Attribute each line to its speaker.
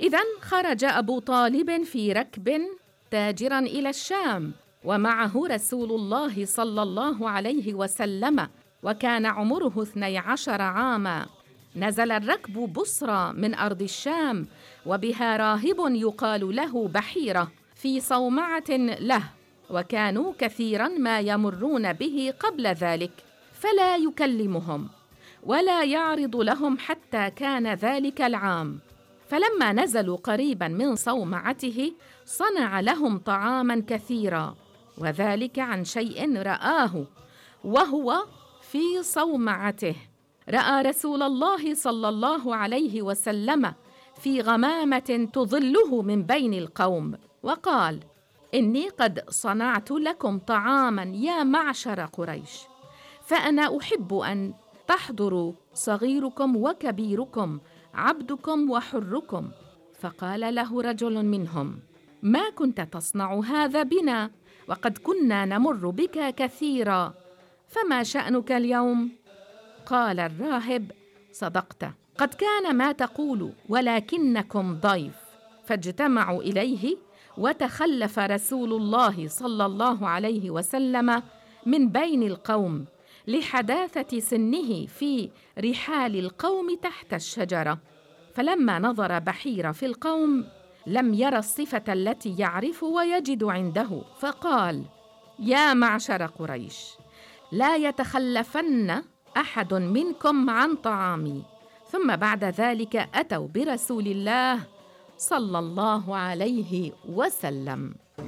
Speaker 1: إذن خرج أبو طالب في ركب تاجراً إلى الشام، ومعه رسول الله صلى الله عليه وسلم، وكان عمره 12 عاماً. نزل الركب بصرى من أرض الشام، وبها راهب يقال له بحيرة في صومعة له، وكانوا كثيراً ما يمرون به قبل ذلك، فلا يكلمهم ولا يعرض لهم حتى كان ذلك العام. فلما نزلوا قريباً من صومعته صنع لهم طعاماً كثيراً، وذلك عن شيء رآه وهو في صومعته. رأى رسول الله صلى الله عليه وسلم في غمامة تظله من بين القوم، وقال: إني قد صنعت لكم طعاماً يا معشر قريش، فأنا أحب أن تحضروا صغيركم وكبيركم، عبدكم وحركم. فقال له رجل منهم: ما كنت تصنع هذا بنا، وقد كنا نمر بك كثيرا، فما شأنك اليوم؟ قال الراهب: صدقت، قد كان ما تقول، ولكنكم ضيف. فاجتمعوا إليه، وتخلف رسول الله صلى الله عليه وسلم من بين القوم لحداثة سنه في رحال القوم تحت الشجرة. فلما نظر بحيرة في القوم لم ير الصفة التي يعرف ويجد عنده، فقال: يا معشر قريش، لا يتخلفن أحد منكم عن طعامي. ثم بعد ذلك أتوا برسول الله صلى الله عليه وسلم.